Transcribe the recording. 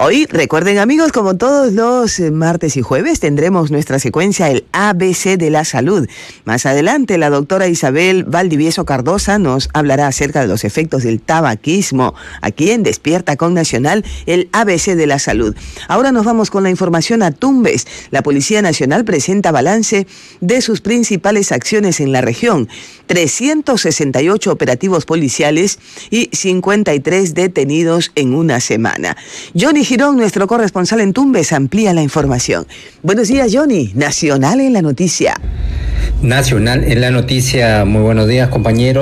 Hoy, recuerden amigos, como todos los martes y jueves, tendremos nuestra secuencia El ABC de la Salud. Más adelante, la doctora Isabel Valdivieso Cardosa nos hablará acerca de los efectos del tabaquismo. Aquí en Despierta con Nacional, El ABC de la Salud. Ahora nos vamos con la información a Tumbes. La Policía Nacional presenta balance de sus principales acciones en la región. 368 operativos policiales y 53 detenidos en una semana. Johnny Girón, nuestro corresponsal en Tumbes, amplía la información. Buenos días, Johnny. Nacional en la noticia. Nacional en la noticia. Muy buenos días, compañeros.